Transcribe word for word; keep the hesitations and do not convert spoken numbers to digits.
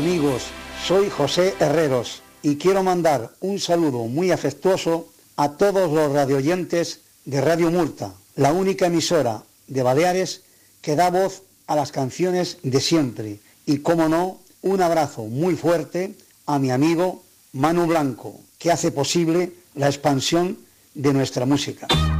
amigos, soy José Herreros y quiero mandar un saludo muy afectuoso a todos los radioyentes de Radio Murta, la única emisora de Baleares que da voz a las canciones de siempre. Y, cómo no, un abrazo muy fuerte a mi amigo Manu Blanco, que hace posible la expansión de nuestra música.